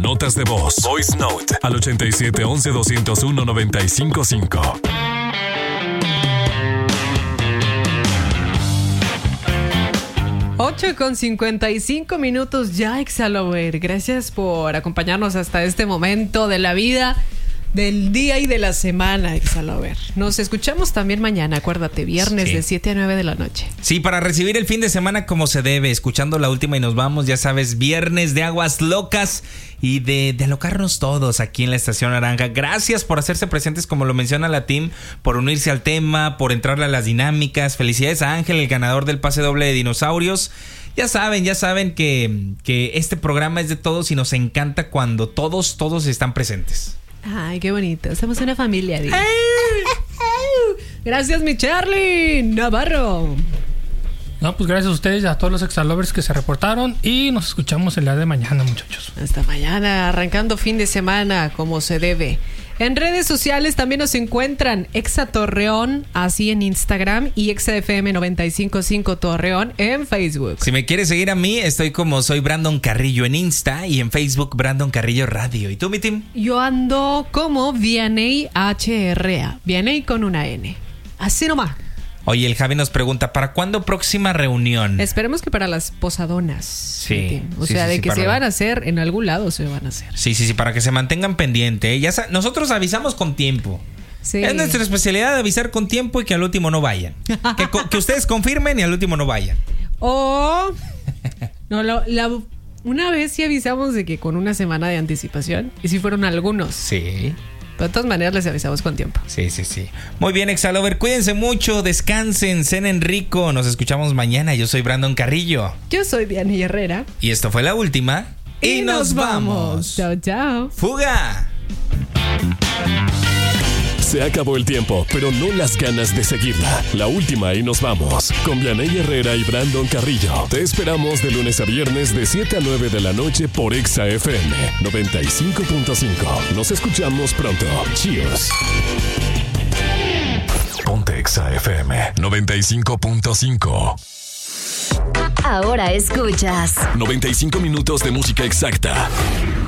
notas de voz. Voice Note al 8711-201-955. 8:55 ya, Exalover. Gracias por acompañarnos hasta este momento de la vida, del día y de la semana, Exalover. Nos escuchamos también mañana, acuérdate, viernes de 7 a 9 de la noche. Sí, para recibir el fin de semana como se debe, escuchando la última y nos vamos, ya sabes, viernes de aguas locas y de alocarnos todos aquí en la Estación Naranja. Gracias por hacerse presentes, como lo menciona la team, por unirse al tema, por entrarle a las dinámicas. Felicidades a Ángel, el ganador del pase doble de dinosaurios. Ya saben que este programa es de todos y nos encanta cuando todos están presentes. Ay, qué bonito. Somos una familia. Gracias, mi Charlie Navarro. No, pues gracias a ustedes y a todos los Exalovers que se reportaron. Y nos escuchamos el día de mañana, muchachos. Hasta mañana, arrancando fin de semana como se debe. En redes sociales también nos encuentran Exa Torreón, así en Instagram, y Exa FM 95.5 Torreón en Facebook. Si me quieres seguir a mí, estoy como soy Brandon Carrillo en Insta y en Facebook Brandon Carrillo Radio. ¿Y tú, mi team? Yo ando como Vianey HRA, Vianey con una N. Así nomás. Oye, el Javi nos pregunta, ¿para cuándo próxima reunión? Esperemos que para las posadonas. Sí. O sea, de que se van a hacer en algún lado, se van a hacer. Sí, para que se mantengan pendientes. Nosotros avisamos con tiempo. Sí. Es nuestra especialidad avisar con tiempo y que al último no vayan. que ustedes confirmen y al último no vayan. O... una vez sí avisamos de que con una semana de anticipación. Y sí fueron algunos. Sí. De todas maneras les avisamos con tiempo. Sí. Muy bien, Exalover, cuídense mucho, descansen, cenen rico. Nos escuchamos mañana. Yo soy Brandon Carrillo. Yo soy Diana Herrera. Y esto fue la última. Y nos vamos. Chao. ¡Fuga! Se acabó el tiempo, pero no las ganas de seguirla. La última y nos vamos. Con Vianey Herrera y Brandon Carrillo. Te esperamos de lunes a viernes de 7 a 9 de la noche por Exa FM 95.5. Nos escuchamos pronto. Cheers. Ponte Exa FM 95.5. Ahora escuchas 95 minutos de música exacta.